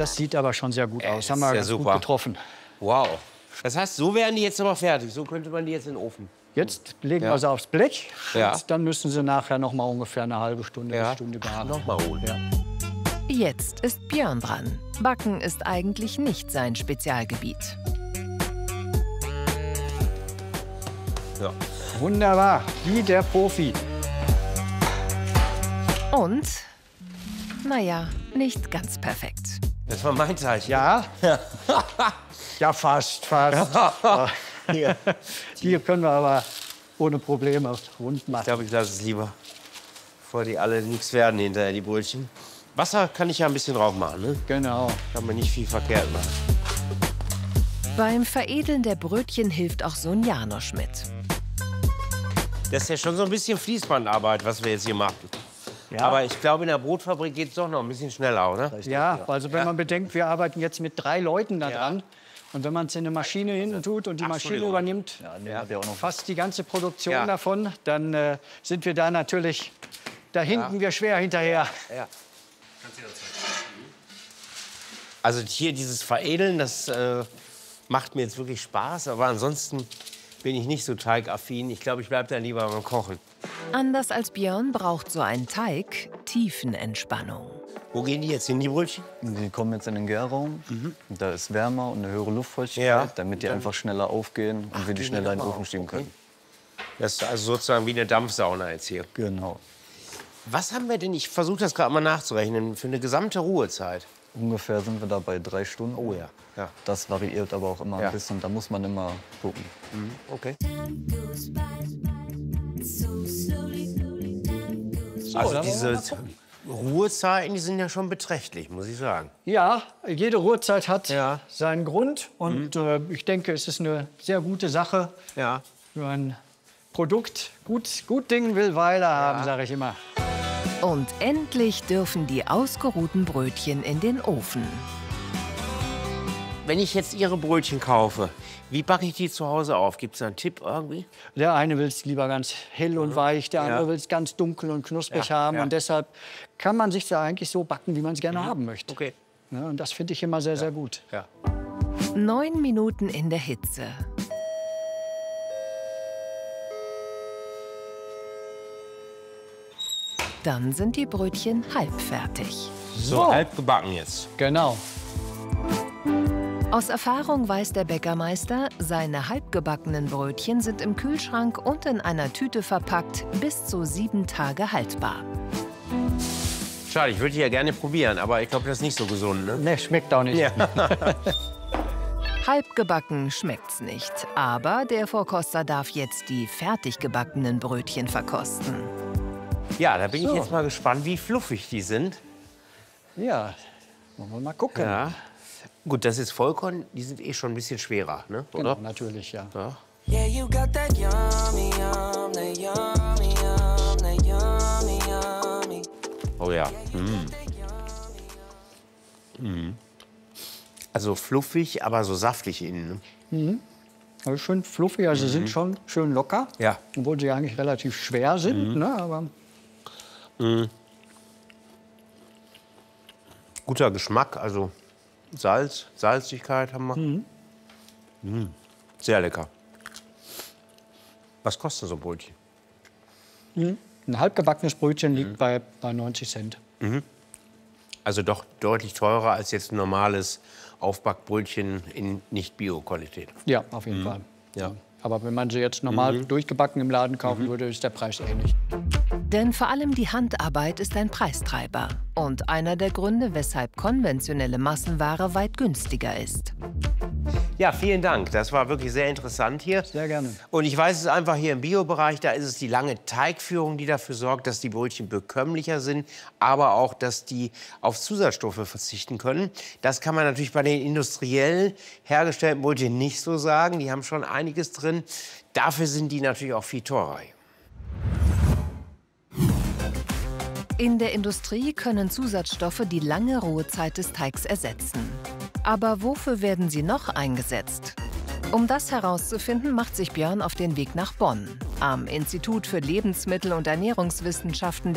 Das sieht aber schon sehr gut aus. Haben wir ganz gut getroffen. Wow. Das heißt, so werden die jetzt aber fertig. So könnte man die jetzt in den Ofen. Jetzt legen wir sie aufs Blech. Ja. Und dann müssen sie nachher noch mal ungefähr eine halbe Stunde, eine Stunde garen. Noch mal holen. Ja. Jetzt ist Björn dran. Backen ist eigentlich nicht sein Spezialgebiet. Ja. Wunderbar, wie der Profi. Und, naja, nicht ganz perfekt. Das war mein Teig. Ja? Ja, fast. Hier. Die können wir aber ohne Probleme rund machen. Ich glaube, ich lasse es lieber, bevor die alle nichts werden hinterher, die Brötchen. Wasser kann ich ja ein bisschen drauf machen, ne? Genau. Kann man nicht viel verkehrt machen. Beim Veredeln der Brötchen hilft auch Sohn Janosch mit. Das ist ja schon so ein bisschen Fließbandarbeit, was wir jetzt hier machen. Ja. Aber ich glaube, in der Brotfabrik geht es doch noch ein bisschen schneller, oder? Ja, also wenn man bedenkt, wir arbeiten jetzt mit 3 Leuten da dran. Und wenn man es in eine Maschine hinten tut und die Maschine übernimmt fast die ganze Produktion davon, dann sind wir da natürlich, da hinken wir schwer hinterher. Ja. Also hier dieses Veredeln, das macht mir jetzt wirklich Spaß. Aber ansonsten bin ich nicht so teigaffin. Ich glaube, ich bleibe dann lieber beim Kochen. Anders als Björn braucht so ein Teig Tiefenentspannung. Wo gehen die jetzt hin, die Brötchen? Die kommen jetzt in den Gärraum. Da ist wärmer und eine höhere Luftfeuchtigkeit, damit die einfach schneller aufgehen und wir die schneller in den Ofen schieben können. Das ist also sozusagen wie eine Dampfsauna jetzt hier. Genau. Was haben wir denn, ich versuche das gerade mal nachzurechnen, für eine gesamte Ruhezeit? Ungefähr sind wir da bei 3 Stunden. Oh ja. Ja. Das variiert aber auch immer ein bisschen. Da muss man immer gucken. Okay. So, Also diese Ruhezeiten, die sind ja schon beträchtlich, muss ich sagen. Ja, jede Ruhezeit hat seinen Grund. Und ich denke, es ist eine sehr gute Sache Ja. für ein Produkt. Gut Ding will Weile haben, sage ich immer. Und endlich dürfen die ausgeruhten Brötchen in den Ofen. Wenn ich jetzt Ihre Brötchen kaufe, wie backe ich die zu Hause auf? Gibt es einen Tipp irgendwie? Der eine will es lieber ganz hell und weich, der andere will es ganz dunkel und knusprig haben. Und deshalb kann man sich da eigentlich so backen, wie man es gerne haben möchte. Okay. Ja, und das finde ich immer sehr, sehr gut. Ja. 9 Minuten in der Hitze. Dann sind die Brötchen halbfertig. So, halb gebacken jetzt. Genau. Aus Erfahrung weiß der Bäckermeister, seine halbgebackenen Brötchen sind im Kühlschrank und in einer Tüte verpackt bis zu 7 Tage haltbar. Schade, ich würde die ja gerne probieren, aber ich glaube, das ist nicht so gesund, ne? Ne, schmeckt auch nicht. Ja. Halbgebacken schmeckt's nicht, aber der Vorkoster darf jetzt die fertig gebackenen Brötchen verkosten. Ja, da bin ich jetzt mal gespannt, wie fluffig die sind. Ja, wollen wir mal gucken. Ja. Gut, das ist Vollkorn, die sind eh schon ein bisschen schwerer, ne? Genau, Oder? natürlich, ja. Ja. Yeah, you got that yummy, yum, that yummy, yum, that yummy, yummy. Oh ja. Also fluffig, aber so saftig innen. Ne? Also schön fluffig, also sind schon schön locker. Ja. Obwohl sie eigentlich relativ schwer sind, ne? Aber Guter Geschmack, also Salz, Salzigkeit haben wir. Sehr lecker. Was kostet so ein Brötchen? ein halbgebackenes Brötchen liegt bei 90 Cent. Also doch deutlich teurer als jetzt ein normales Aufbackbrötchen in Nicht-Bio-Qualität. Ja, auf jeden Fall. Ja. Aber wenn man sie jetzt normal durchgebacken im Laden kaufen würde, ist der Preis ähnlich. Denn vor allem die Handarbeit ist ein Preistreiber und einer der Gründe, weshalb konventionelle Massenware weit günstiger ist. Ja, vielen Dank. Das war wirklich sehr interessant hier. Sehr gerne. Und ich weiß es einfach hier im Bio-Bereich, da ist es die lange Teigführung, die dafür sorgt, dass die Brötchen bekömmlicher sind, aber auch, dass die auf Zusatzstoffe verzichten können. Das kann man natürlich bei den industriell hergestellten Brötchen nicht so sagen. Die haben schon einiges drin. Dafür sind die natürlich auch viel teurer. In der Industrie können Zusatzstoffe die lange Ruhezeit des Teigs ersetzen. Aber wofür werden sie noch eingesetzt? Um das herauszufinden, macht sich Björn auf den Weg nach Bonn. Am Institut für Lebensmittel- und Ernährungswissenschaften